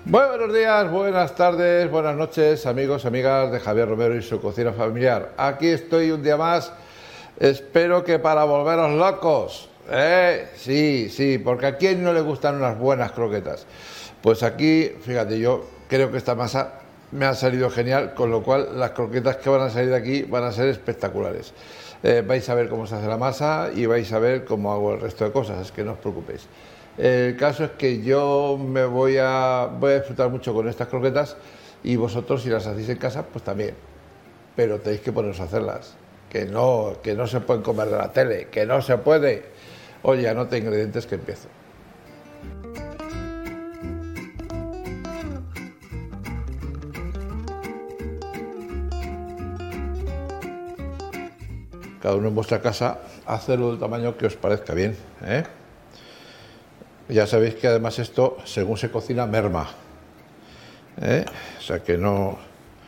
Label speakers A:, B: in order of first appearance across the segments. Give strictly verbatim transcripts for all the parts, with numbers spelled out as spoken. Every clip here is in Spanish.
A: Muy buenos días, buenas tardes, buenas noches, amigos, amigas de Javier Romero y su cocina familiar. Aquí estoy un día más, espero que para volveros locos. ¿Eh? Sí, sí, porque a quién no le gustan unas buenas croquetas. Pues aquí, fíjate, yo creo que esta masa me ha salido genial, con lo cual las croquetas que van a salir de aquí van a ser espectaculares. Eh, vais a ver cómo se hace la masa y vais a ver cómo hago el resto de cosas, es que no os preocupéis. El caso es que yo me voy a, voy a disfrutar mucho con estas croquetas y vosotros, si las hacéis en casa, pues también. Pero tenéis que poneros a hacerlas. Que no, que no se pueden comer de la tele, que no se puede. Oye, anota ingredientes que empiezo. Cada uno en vuestra casa, hacedlo del tamaño que os parezca bien, ¿eh? Ya sabéis que además esto, según se cocina, merma, ¿eh? O sea que no...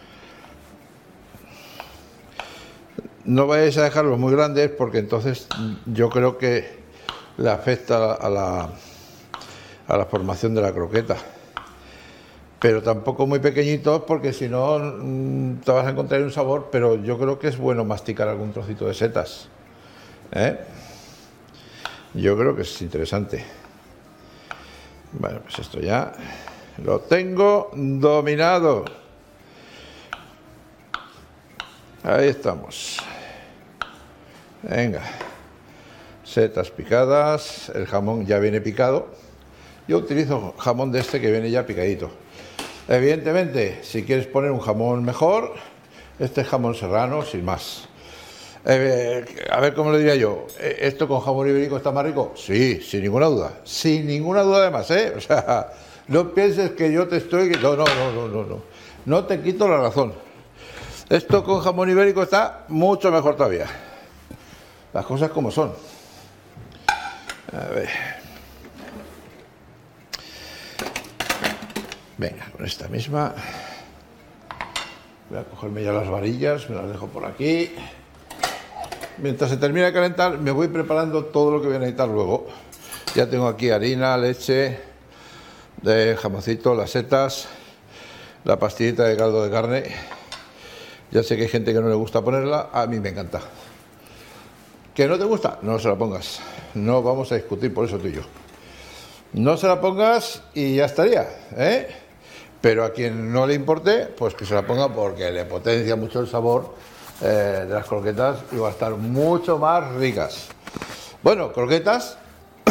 A: No vayáis a dejarlos muy grandes porque entonces yo creo que le afecta a la, a la formación de la croqueta. Pero tampoco muy pequeñitos porque si no te vas a encontrar un sabor, pero yo creo que es bueno masticar algún trocito de setas, ¿eh? Yo creo que es interesante. Bueno, pues esto ya lo tengo dominado. Ahí estamos. Venga. Setas picadas. El jamón ya viene picado. Yo utilizo jamón de este que viene ya picadito. Evidentemente, si quieres poner un jamón mejor, este es jamón serrano, sin más. Eh, a ver, ¿cómo le diría yo? ¿Esto con jamón ibérico está más rico? Sí, sin ninguna duda. Sin ninguna duda además, ¿eh? O sea, no pienses que yo te estoy... No, no, no, no, no, no. No te quito la razón. Esto con jamón ibérico está mucho mejor todavía. Las cosas como son. A ver. Venga, con esta misma. Voy a cogerme ya las varillas, me las dejo por aquí. Mientras se termina de calentar, me voy preparando todo lo que voy a necesitar luego. Ya tengo aquí harina, leche, de jamoncito, las setas, la pastillita de caldo de carne. Ya sé que hay gente que no le gusta ponerla, a mí me encanta. ¿Que no te gusta? No se la pongas. No vamos a discutir por eso tú y yo. No se la pongas y ya estaría, ¿eh? Pero a quien no le importe, pues que se la ponga porque le potencia mucho el sabor eh, de las croquetas y va a estar mucho más ricas. Bueno, croquetas,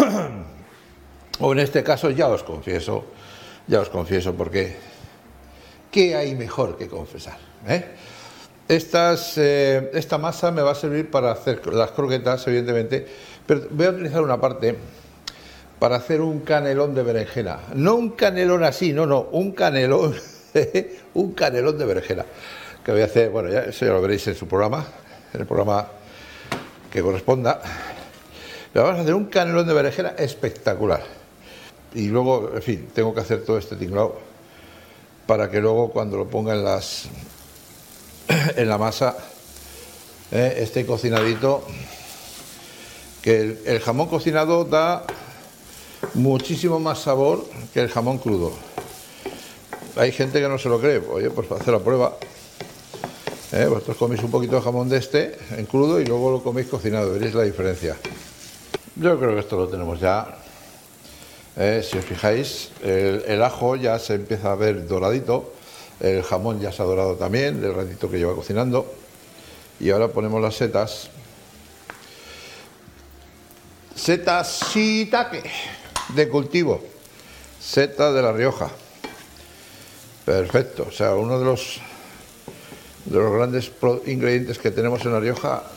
A: o en este caso ya os confieso, ya os confieso porque ¿qué hay mejor que confesar? ¿eh? Estas, eh, esta masa me va a servir para hacer las croquetas, evidentemente, pero voy a utilizar una parte para hacer un canelón de berenjena. No un canelón así, no, no, un canelón, un canelón de berenjena. Que voy a hacer, bueno, ya eso ya lo veréis en su programa, en el programa que corresponda. Pero vamos a hacer un canelón de berenjena espectacular. Y luego, en fin, tengo que hacer todo este tinglado para que luego cuando lo ponga en las en la masa eh, esté cocinadito. Que el, el jamón cocinado da muchísimo más sabor que el jamón crudo. Hay gente que no se lo cree. Oye, pues para hacer la prueba, ¿eh? Vosotros coméis un poquito de jamón de este en crudo y luego lo coméis cocinado, veréis la diferencia. Yo creo que esto lo tenemos ya. ¿eh? Si os fijáis, el, el ajo ya se empieza a ver doradito, el jamón ya se ha dorado también del ratito que lleva cocinando, y ahora ponemos las setas. Setas shiitake de cultivo, seta de La Rioja. Perfecto, o sea, uno de los de los grandes ingredientes que tenemos en La Rioja